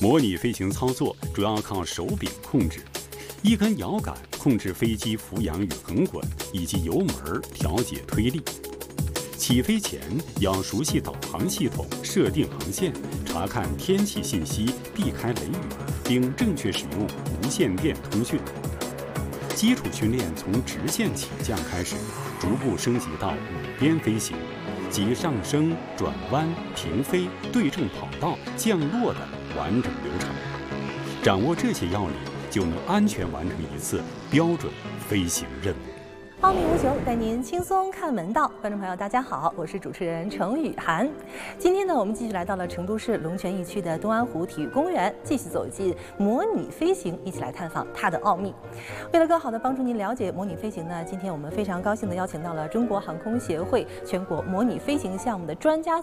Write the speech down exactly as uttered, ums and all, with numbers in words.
模拟飞行操作主要靠手柄控制，一根摇杆控制飞机俯仰与横滚，以及油门调节推力。起飞前要熟悉导航系统，设定航线，查看天气信息，避开雷雨，并正确使用无线电通讯。基础训练从直线起降开始，逐步升级到五边飞行，即上升、转弯、停飞、对正跑道、降落的完整流程。掌握这些要领，就能安全完成一次标准飞行任务。 奥秘无穷，带您轻松看门道。观众朋友，大家好，我是主持人程雨涵。今天呢，我们继续来到了成都市龙泉驿区的东安湖体育公园，继续走进模拟飞行，一起来探访它的奥秘。为了更好的帮助您了解模拟飞行呢，今天我们非常高兴的邀请到了中国航空协会全国模拟飞行项目的专家